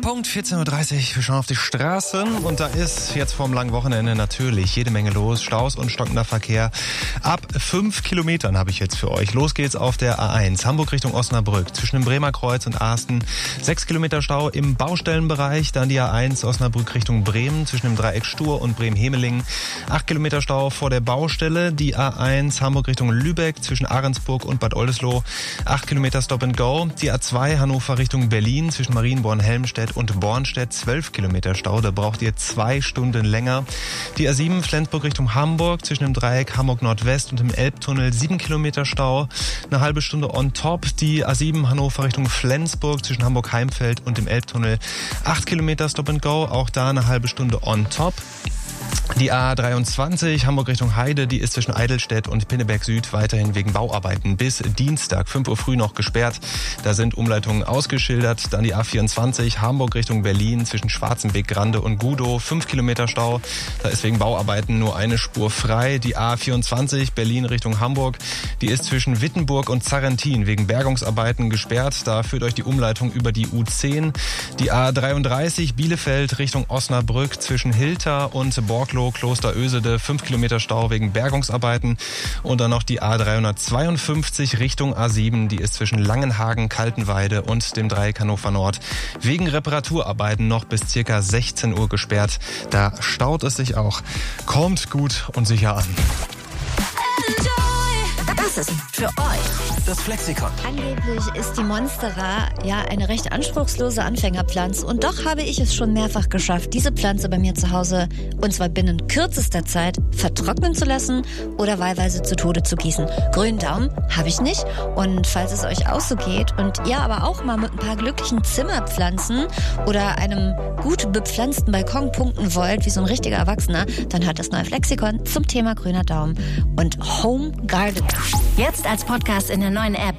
Punkt 14.30 Uhr, wir schauen auf die Straßen und da ist jetzt vorm langen Wochenende natürlich jede Menge los. Staus und stockender Verkehr. Ab 5 Kilometern habe ich jetzt für euch. Los geht's auf der A1, Hamburg Richtung Osnabrück, zwischen dem Bremer Kreuz und Asten. 6 Kilometer Stau im Baustellenbereich, dann die A1 Osnabrück Richtung Bremen, zwischen dem Dreieck Stur und Bremen-Hemeling. 8 Kilometer Stau vor der Baustelle, die A1 Hamburg Richtung Lübeck, zwischen Ahrensburg und Bad Oldesloe. 8 Kilometer Stop and Go. Die A2 Hannover Richtung Berlin, zwischen Marienborn, Helmstedt und Bornstedt, 12 Kilometer Stau, da braucht ihr 2 Stunden länger. Die A7 Flensburg Richtung Hamburg, zwischen dem Dreieck Hamburg Nordwest und dem Elbtunnel, 7 Kilometer Stau, eine halbe Stunde on top. Die A7 Hannover Richtung Flensburg, zwischen Hamburg Heimfeld und dem Elbtunnel, 8 Kilometer Stop and Go, auch da eine halbe Stunde on top. Die A23 Hamburg Richtung Heide, die ist zwischen Eidelstedt und Pinneberg Süd weiterhin wegen Bauarbeiten bis Dienstag 5 Uhr früh noch gesperrt. Da sind Umleitungen ausgeschildert. Dann die A24 Hamburg Richtung Berlin zwischen Schwarzenbeck, Grande und Gudow, 5 Kilometer Stau. Da ist wegen Bauarbeiten nur eine Spur frei. Die A24 Berlin Richtung Hamburg, die ist zwischen Wittenburg und Zarrentin wegen Bergungsarbeiten gesperrt. Da führt euch die Umleitung über die U10. Die A33 Bielefeld Richtung Osnabrück zwischen Hilter und Borklow, Kloster Ösede, 5 Kilometer Stau wegen Bergungsarbeiten. Und dann noch die A352 Richtung A7, die ist zwischen Langenhagen, Kaltenweide und dem Dreieck Hannover Nord wegen Reparaturarbeiten noch bis circa 16 Uhr gesperrt. Da staut es sich auch. Kommt gut und sicher an. Das ist für euch das Flexikon. Angeblich ist die Monstera ja eine recht anspruchslose Anfängerpflanze und doch habe ich es schon mehrfach geschafft, diese Pflanze bei mir zu Hause, und zwar binnen kürzester Zeit, vertrocknen zu lassen oder wahlweise zu Tode zu gießen. Grünen Daumen habe ich nicht, und falls es euch auch so geht und ihr aber auch mal mit ein paar glücklichen Zimmerpflanzen oder einem gut bepflanzten Balkon punkten wollt, wie so ein richtiger Erwachsener, dann hört das neue Flexikon zum Thema grüner Daumen und Home Garden. Jetzt als Podcast in der neuen App